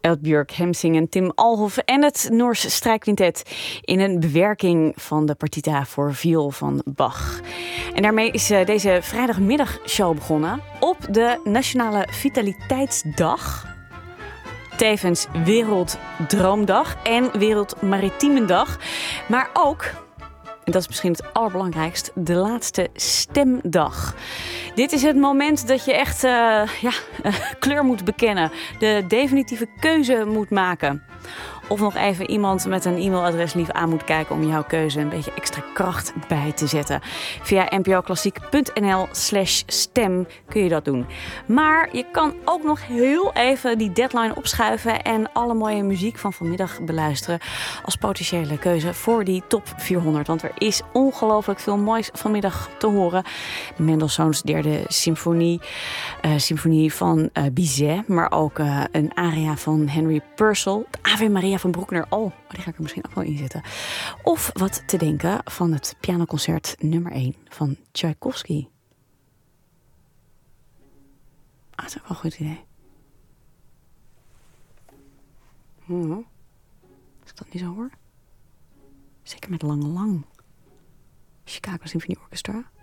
Eldbjörg Hemsing en Tim Alhoff en het Noorse strijkquintet in een bewerking van de partita voor viool van Bach. En daarmee is deze vrijdagmiddagshow begonnen op de Nationale Vitaliteitsdag. Tevens Werelddroomdag en Wereldmaritiemendag. Maar ook, en dat is misschien het allerbelangrijkst, de laatste stemdag. Dit is het moment dat je echt kleur moet bekennen. De definitieve keuze moet maken. Of nog even iemand met een e-mailadres lief aan moet kijken om jouw keuze een beetje extra kracht bij te zetten. Via npoklassiek.nl/stem kun je dat doen. Maar je kan ook nog heel even die deadline opschuiven en alle mooie muziek van vanmiddag beluisteren als potentiële keuze voor die top 400. Want er is ongelooflijk veel moois vanmiddag te horen. Mendelssohns derde symfonie, symfonie van Bizet, maar ook een aria van Henry Purcell, de Ave Maria van Bruckner. Oh, die ga ik er misschien ook wel in zetten. Of wat te denken van het pianoconcert nummer 1 van Tchaikovsky. Dat is ook wel een goed idee. Als ik dat niet zo hoor. Zeker met Lang Lang. Chicago Symphony Orchestra.